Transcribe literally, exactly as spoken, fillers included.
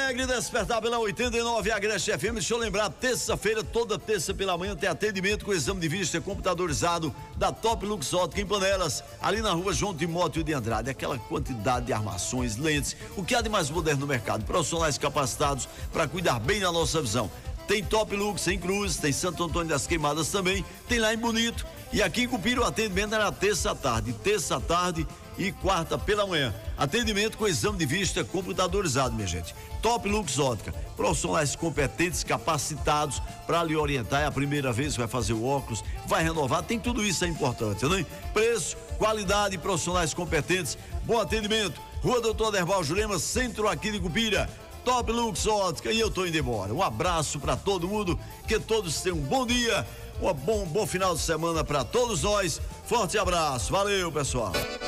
alegre, despertar pela oitenta e nove Agreste F M. Deixa eu lembrar, terça-feira, toda terça pela manhã, tem atendimento com exame de vista computadorizado da Top Lux Ótica em Panelas, ali na rua João Timóteo de Andrade. Aquela quantidade de armações, lentes, o que há de mais moderno no mercado, profissionais capacitados para cuidar bem da nossa visão. Tem Top Lux em Cruz, tem Santo Antônio das Queimadas também, tem lá em Bonito. E aqui em Cupira o atendimento era terça à tarde, terça à tarde e quarta pela manhã. Atendimento com exame de vista computadorizado, minha gente. Top Lux Ótica, profissionais competentes, capacitados para lhe orientar. É a primeira vez que vai fazer o óculos, vai renovar, tem tudo isso, é importante, né? Preço, qualidade, profissionais competentes, bom atendimento. Rua Doutor Aderbal Jurema, centro aqui de Cupira. Top Lux Ótica, e eu tô indo embora. Um abraço para todo mundo, que todos tenham um bom dia, um bom, bom final de semana para todos nós. Forte abraço, valeu, pessoal.